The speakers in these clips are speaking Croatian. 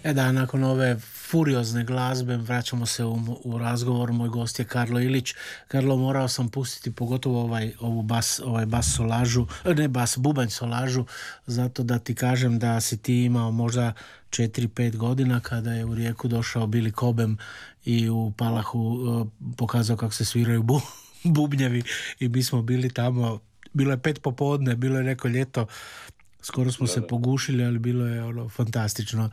Da, nakon ove furiozne glazbe vraćamo se u razgovor. Moj gost je Karlo Ilić. Karlo, morao sam pustiti pogotovo ovaj bas solažu, ne bas, bubanj solažu, zato da ti kažem da si ti imao možda 4-5 godina kada je u Rijeku došao Billy Cobham i u Palahu pokazao kako se sviraju bubnjevi i mi smo bili tamo. Bilo je 5 popodne, bilo je neko ljeto, skoro smo se pogušili, ali bilo je fantastično.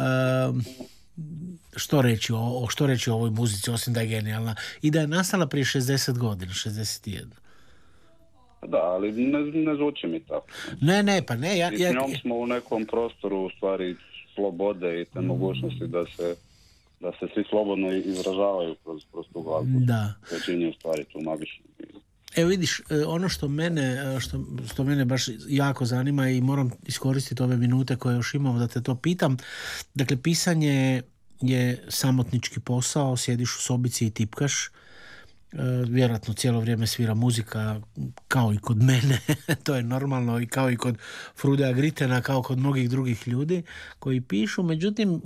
Što reći o ovoj muzici, osim da je genijalna i da je nastala prije 60 godina, 61. Da, ali ne zvuči mi tako. Ne, pa ne. I s njom smo u nekom prostoru u stvari slobode i te mogućnosti da se svi slobodno izražavaju kroz tu glazbu. Da. Većini u stvari tu magično. Evo vidiš, ono što mene baš jako zanima i moram iskoristiti ove minute koje još imam da te to pitam. Dakle, pisanje je samotnički posao, sjediš u sobici i tipkaš. Vjerojatno cijelo vrijeme svira muzika kao i kod mene, to je normalno, i kao i kod Frudea Gritena, kao kod mnogih drugih ljudi koji pišu. Međutim,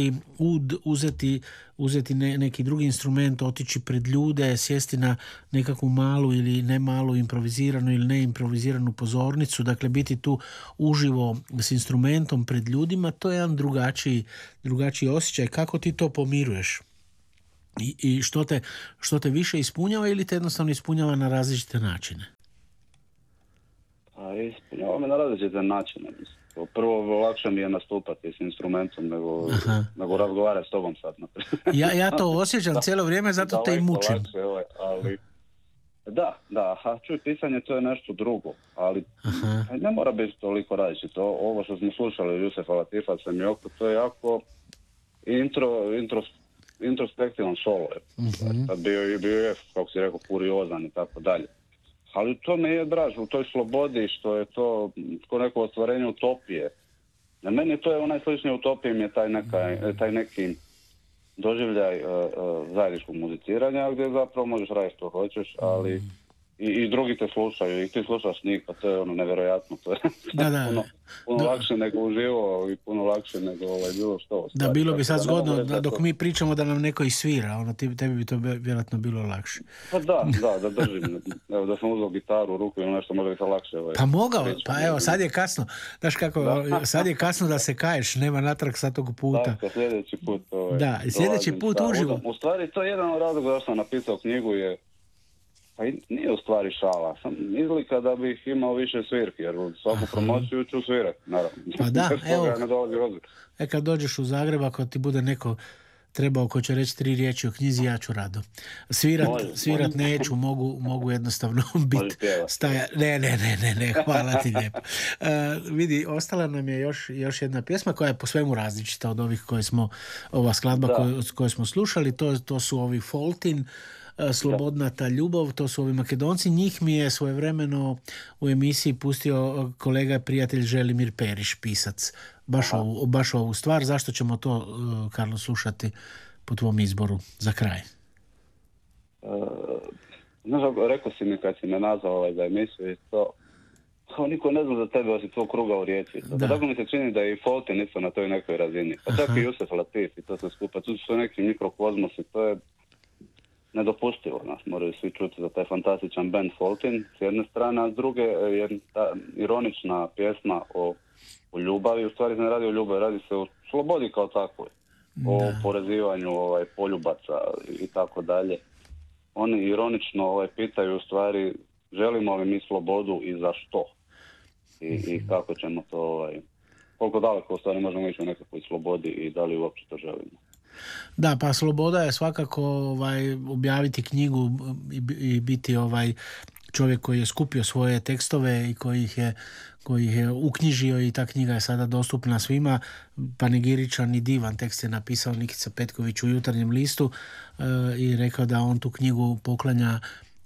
uzeti neki drugi instrument, otići pred ljude, sjesti na nekakvu malu ili ne malu improviziranu ili ne improviziranu pozornicu, dakle biti tu uživo s instrumentom pred ljudima, to je jedan drugačiji osjećaj. Kako ti to pomiruješ? I što te više ispunjava ili te jednostavno ispunjava na različite načine? Ispunjava me na različite načine. Prvo, lakše mi je nastupati s instrumentom nego razgovarati s tobom sad. Ja to osjećam cijelo vrijeme, zato te i mučim. Lakše, ali da, čuj, pisanje to je nešto drugo, ali ne mora biti toliko različito. Ovo što smo slušali od Jusefa Latifa, Semioku, to je jako introspektivan solo je. Sad bio je, kako si rekao, kuriozan i tako dalje. Ali to me je draž, u toj slobodi, što je to ko neko ostvarenje utopije. Na meni to je najsličnije utopije, mi je taj neki doživljaj zajedničkog muziciranja, gdje zapravo možeš raditi što hoćeš, ali i drugi te slušaju i ti slušaš njih, pa to je nevjerojatno, to je puno lakše nego uživo i puno lakše nego bilo što. Da, bilo bi sad zgodno da dok mi pričamo da nam neko isvira, tebi bi to vjerojatno bilo lakše. Pa da držim, evo da sam uzeo gitaru u ruku ili nešto, možda bi se lakše. Pa mogao, pa evo, sad je kasno, znaš kako, sad je kasno da se kaješ, nema natrag sa tog puta. Da, sljedeći put. Da, sljedeći put uživo. U stvari, to je jedan od razloga da sam napisao knjigu je, pa nije u stvari šala, sam izlika da bih imao više svirki, jer u svaku promociju ću svirati, naravno. Pa da, evo, kad dođeš u Zagreb, ako ti bude neko trebao ko će reći 3 riječi o knjizi, ja ću rado. Svirat neću, mogu jednostavno biti staja. Ne, hvala ti lijepo. Vidi, ostala nam je još jedna pjesma koja je po svemu različita od ovih ova skladba koje smo slušali, to su ovi Foltin, Slobodna ta ljubav, to su ovi Makedonci. Njih mi je svojevremeno u emisiji pustio kolega i prijatelj Želimir Periš, pisac. Baš ovu stvar. Zašto ćemo to, Karlo, slušati po tvom izboru za kraj? Znaš, rekao si mi kad si me nazvao za emisiju i to, niko ne zna za tebe osim tvoj kruga u Rijeci. Tako mi se čini da i Folti nisu na toj nekoj razini. Pa čak i Jusef Latif i to se skupa. Tu su neki mikrokozmosi, to je nedopustivo, nas moraju svi čuti za taj fantastičan band Foltin s jedne strane, a s druge je ta ironična pjesma o ljubavi, u stvari se ne radi o ljubavi, radi se o slobodi kao takvoj, o porezivanju poljubaca i tako dalje. Oni ironično pitaju u stvari želimo li mi slobodu i za što i kako ćemo to, koliko daleko u stvari možemo ići u nekakvoj slobodi i da li uopće to želimo. Da, pa sloboda je svakako objaviti knjigu i biti čovjek koji je skupio svoje tekstove i koji ih je uknjižio i ta knjiga je sada dostupna svima. Panegiričan i divan tekst je napisao Nikica Petković u Jutarnjem listu i rekao da on tu knjigu poklanja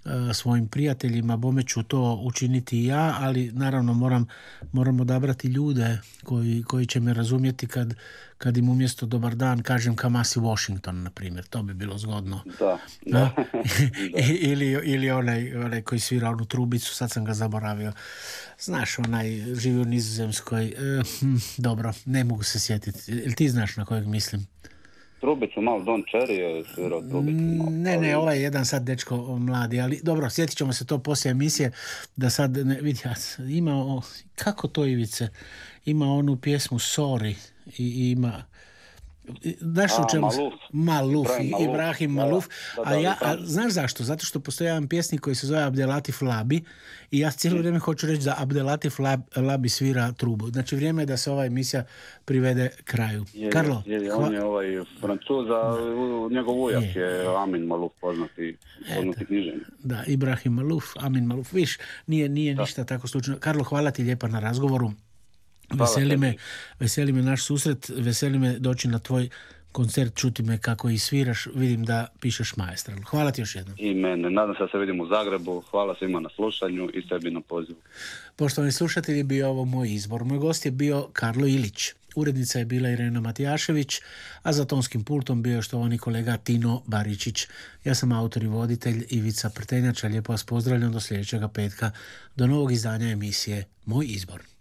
svojim prijateljima, bome ću to učiniti i ja, ali naravno moram odabrati ljude koji će me razumjeti kad im umjesto dobar dan kažem Kamasi Washington, na primjer. To bi bilo zgodno. Da. ili onaj koji svira onu trubicu, sad sam ga zaboravio. Znaš, onaj živi u Nizozemskoj. Dobro, ne mogu se sjetiti. Jel ti znaš na kojeg mislim? Trubicu malo, Don Cherry je svirao trubicu malo. Ne, ovaj jedan sad dečko mladi, ali dobro, sjetit ćemo se to poslije emisije, da sad, vidi, ima, kako to Ivice, ima onu pjesmu Sorry i ima, znaš o čemu? Maluf, Ibrahim Maluf. A znaš zašto? Zato što postoji jedan pjesnik koji se zove Abdelatif Labi i ja cijelo vrijeme hoću reći da Abdelatif Labi svira trubu. Znači vrijeme je da se ova emisija privede kraju. Karlo? On je ovaj Francuz, a njegov ujak je Amin Maluf, poznati književnik. Da, Ibrahim Maluf, Amin Maluf. Viš, nije ništa tako slučajno. Karlo, hvala ti lijepa na razgovoru. Veseli me naš susret, veseli me doći na tvoj koncert, čuti me kako i sviraš, vidim da pišeš maestral. Hvala ti još jednom. I mene, nadam se da se vidim u Zagrebu, hvala svima na slušanju i sebi na pozivu. Poštovani slušatelji, bio ovo moj izbor. Moj gost je bio Karlo Ilić. Urednica je bila Irena Matijašević, a za tonskim pultom bio je štovani kolega Tino Baričić. Ja sam autor i voditelj Ivica Prtenjača. Lijepo vas pozdravljam do sljedećega petka, do novog izdanja emisije Moj izbor.